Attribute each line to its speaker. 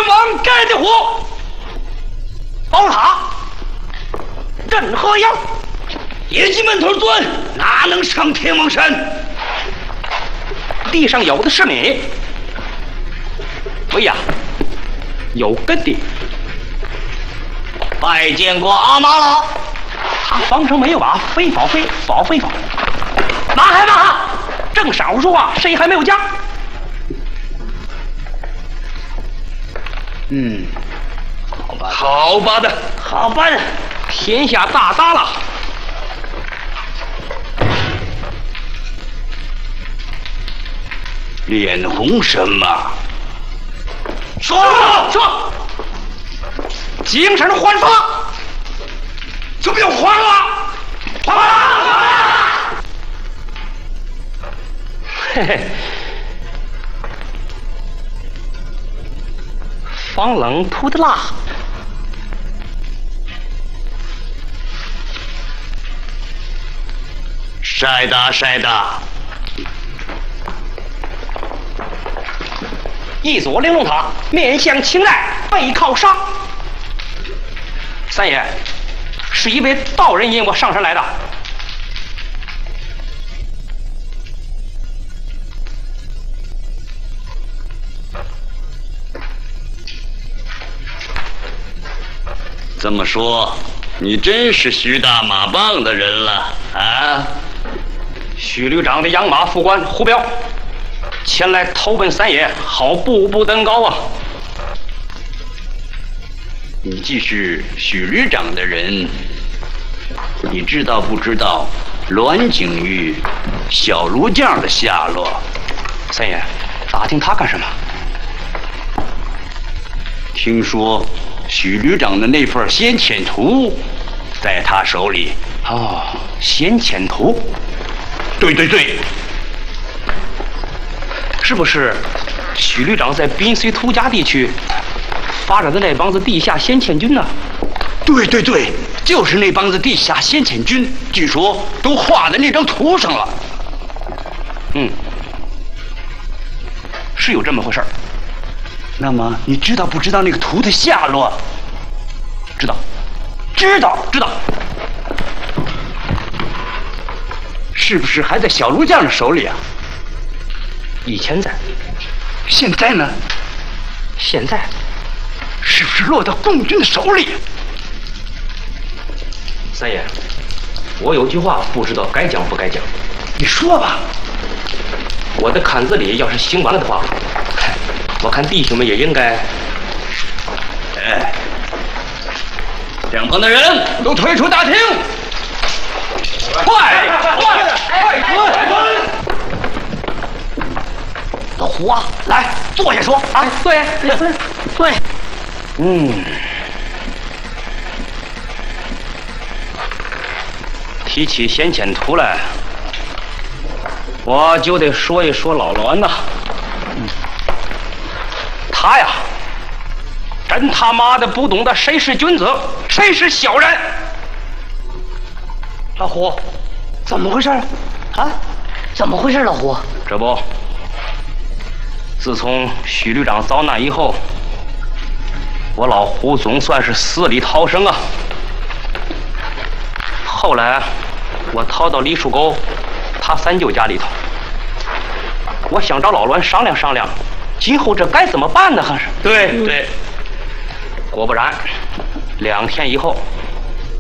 Speaker 1: 王盖的火，宝塔镇河阳，野鸡闷头钻，哪能上天王山？地上有的是米。喂呀，有根的。拜见过阿妈了。他方声没有啊，非fal非fal非fal。马海马，正晌午说话，谁还没有家？好吧，好吧的，好吧的，天下大大了。脸红什么？说，精神焕发，就不要慌了，嘿嘿，防冷涂的蜡，晒的。一座玲珑塔，面向青黛，背靠沙。三爷，是一位道人引我上山来的。
Speaker 2: 这么说，你真是徐大马棒的人了啊？
Speaker 1: 徐旅长的养马副官胡彪前来投奔三爷，好步步登高啊！
Speaker 2: 你既是许旅长的人，你知道不知道栾景玉、小卢将的下落？
Speaker 1: 三爷，打听他干什么？
Speaker 2: 听说许旅长的那份先遣图在他手里。
Speaker 1: 哦，先遣图。
Speaker 2: 对。
Speaker 1: 是不是许旅长在滨绥图家地区发展的那帮子地下先遣军呢？
Speaker 2: 对，就是那帮子地下先遣军，据说都画在那张图上了。
Speaker 1: 是有这么回事儿。
Speaker 2: 那么你知道不知道那个图的下落？
Speaker 1: 知道。
Speaker 2: 是不是还在小卢将的手里啊？
Speaker 1: 以前在。
Speaker 2: 现在呢？
Speaker 1: 现在
Speaker 2: 是不是落到共军的手里？
Speaker 1: 三爷，我有句话不知道该讲不该讲。
Speaker 2: 你说吧。
Speaker 1: 我的坎子里要是行完了的话，我看弟兄们也应该。
Speaker 2: 两旁的人都退出大厅，快滚！
Speaker 1: 老胡啊，来坐下说啊，坐下。提起先遣图来，我就得说一说老栾呐。他呀，真他妈的不懂得谁是君子，谁是小人。老胡，怎么回事啊？
Speaker 3: 怎么回事，老胡？
Speaker 1: 这不，自从许旅长遭难以后，我老胡总算是死里逃生啊。后来我逃到李树沟他三舅家里头，我想找老栾商量商量，今后这该怎么办呢？还是
Speaker 2: 对，
Speaker 1: 果不然，2天以后，